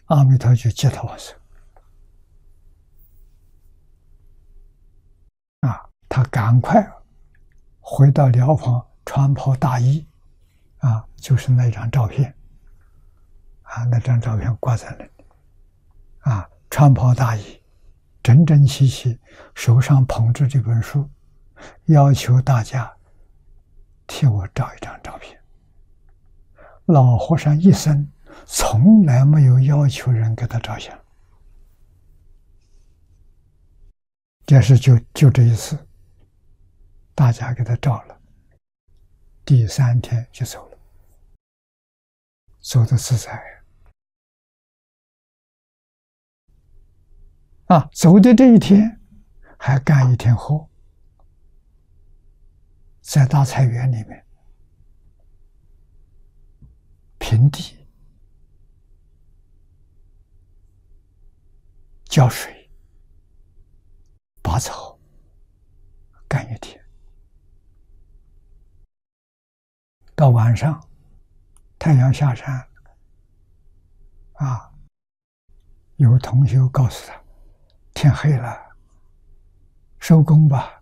阿弥陀就接他往生。他赶快回到疗房，穿袍大衣，就是那张照片，那张照片挂在那里，穿袍大衣，整整齐齐，手上捧着这本书，要求大家替我照一张照片。老和尚一生从来没有要求人给他照相，这是就这一次，大家给他照了，第3天就走了，走的自在。走的这一天还干1天活，在大菜园里面平地浇水拔草，干1天。到晚上太阳下山，有同学告诉他天黑了，收工吧。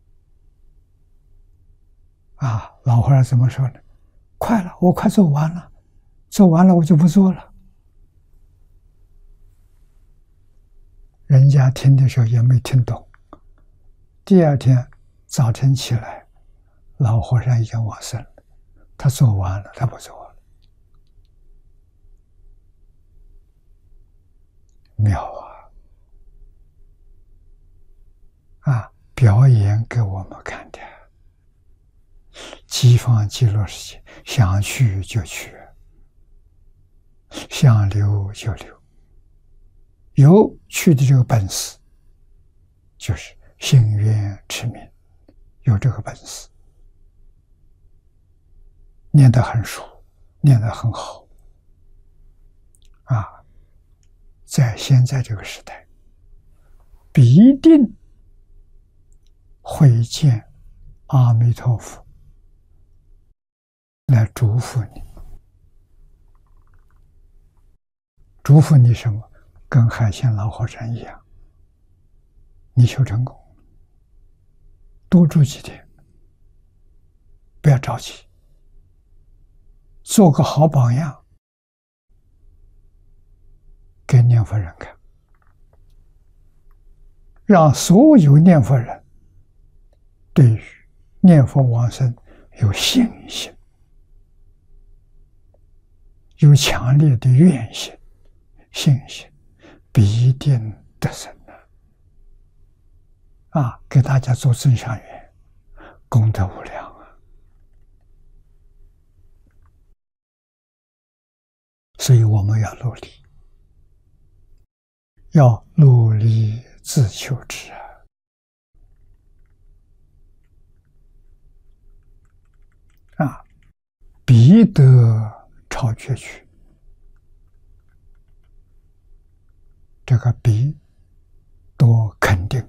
老和尚怎么说呢？快了，我快做完了，做完了我就不做了。人家听的时候也没听懂。第2天早晨起来，老和尚已经往生了，他做完了，他不做了。妙表演给我们看的，西方极乐世界，想去就去，想留就留，有去的这个本事，就是心愿持名，有这个本事，念得很熟，念得很好，在现在这个时代，必定会见阿弥陀佛来祝福你。祝福你什么？跟海鲜老和尚一样，你求成功，多住几天，不要着急，做个好榜样给念佛人看，让所有念佛人对于念佛往生有信心，有强烈的愿心、信心，必定得生给大家做增上缘，功德无量所以我们要努力，要努力自求之必得超绝去。这个必多肯定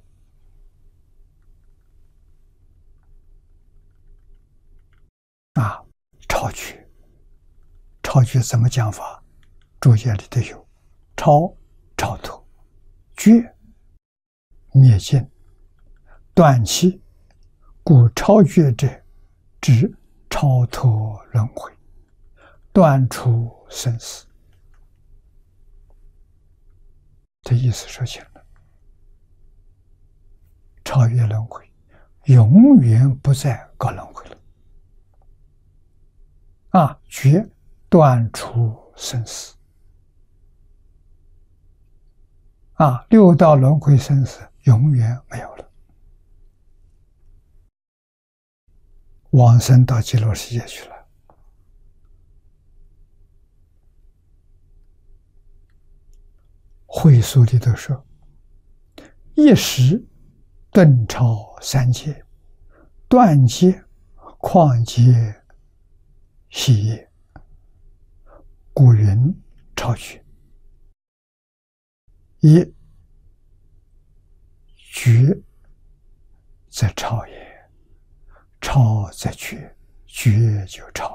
超绝怎么讲法？注解里头有超脱、绝灭尽、断气，故超绝者指超脱轮回，断除生死。这意思说清了，超越轮回，永远不再搞轮回了。绝断除生死。六道轮回生死永远没有了，往生到极乐世界去了。会疏里头说，一时顿超三界，断界旷界息业，故云超绝。一绝则超也，超则绝，绝就超